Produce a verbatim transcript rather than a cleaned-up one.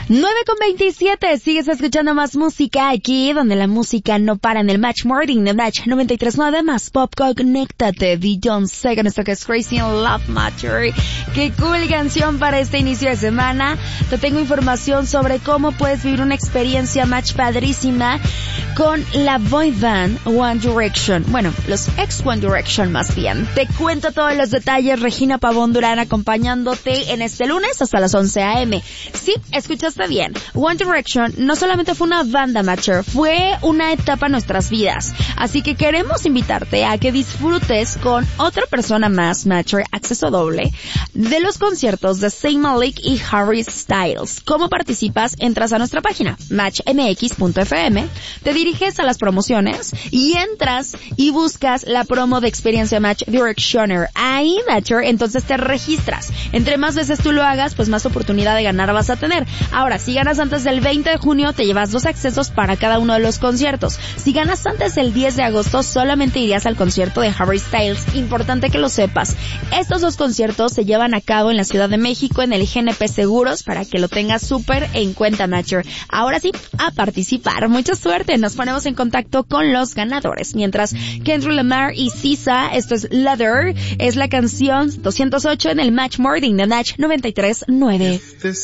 nueve con veintisiete, sigues escuchando más música aquí, donde la música no para en el Match Morning de Match noventa y tres punto nueve más Pop. Conéctate de John Segan, esto que es Crazy in Love Matter. Qué cool canción para este inicio de semana. Te tengo información sobre cómo puedes vivir una experiencia match padrísima con la boy band One Direction. Bueno, los ex One Direction más bien. Te cuento todos los detalles. Regina Pavón Durán acompañándote en este lunes hasta las once a eme. Sí, escuchaste bien. One Direction no solamente fue una banda matcher, fue una etapa en nuestras vidas. Así que queremos invitarte a que disfrutes con otra persona más matcher, acceso doble, de los conciertos de Zayn Malik y Harry Styles. ¿Cómo participas? Entras a nuestra página match m x punto f m, te diriges a las promociones y entras y buscas la promo de Experiencia Match Directioner. Ahí, matcher, entonces te registras. Entre más veces tú lo hagas, pues más oportunidad de ganar vas a tener. Ahora, si ganas antes del veinte de junio, te llevas dos accesos para cada uno de los conciertos. Si ganas antes del diez de agosto, solamente irías al concierto de Harry Styles. Importante que lo sepas. Estos dos conciertos se llevan a cabo en la Ciudad de México, en el G N P Seguros, para que lo tengas súper en cuenta, matcher. Ahora sí, a participar. Mucha suerte. Nos ponemos en contacto con los ganadores. Mientras Kendrick Lamar y Sisa, esto es Leather, es la canción doscientos ocho en el Match Morning de Match noventa y tres punto nueve.